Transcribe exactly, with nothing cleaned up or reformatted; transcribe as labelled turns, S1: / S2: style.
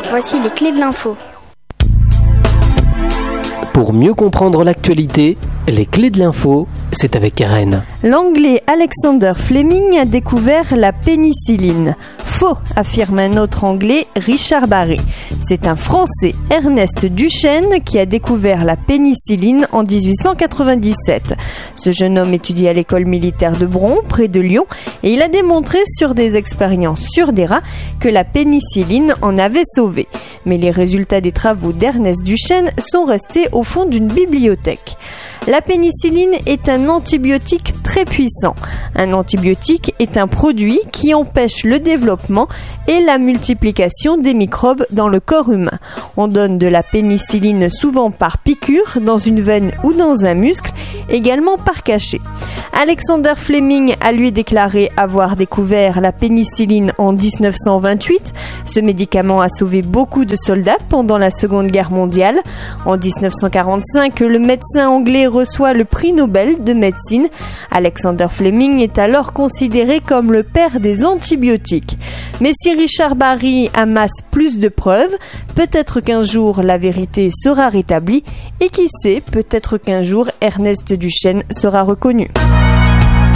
S1: Voici les clés de l'info.
S2: Pour mieux comprendre l'actualité, les clés de l'info, c'est avec Karen.
S3: L'Anglais Alexander Fleming a découvert la pénicilline. Faux, affirme un autre Anglais, Richard Barré. C'est un Français, Ernest Duchesne, qui a découvert la pénicilline en dix-huit cent quatre-vingt-dix-sept. Ce jeune homme étudie à l'école militaire de Bron, près de Lyon, et il a démontré sur des expériences sur des rats que la pénicilline en avait sauvé. Mais les résultats des travaux d'Ernest Duchesne sont restés au fond d'une bibliothèque. La pénicilline est un antibiotique très puissant. Un antibiotique est un produit qui empêche le développement et la multiplication des microbes dans le corps humain. On donne de la pénicilline souvent par piqûre, dans une veine ou dans un muscle, également par cachet. Alexander Fleming a lui déclaré avoir découvert la pénicilline en dix-neuf cent vingt-huit. Ce médicament a sauvé beaucoup de soldats pendant la Seconde Guerre mondiale. En dix-neuf cent quarante-cinq, le médecin anglais reçoit le prix Nobel de médecine. Alexander Fleming est alors considéré comme le père des antibiotiques. Mais si Richard Barré amasse plus de preuves, peut-être qu'un jour la vérité sera rétablie et qui sait, peut-être qu'un jour Ernest Duchesne sera reconnu.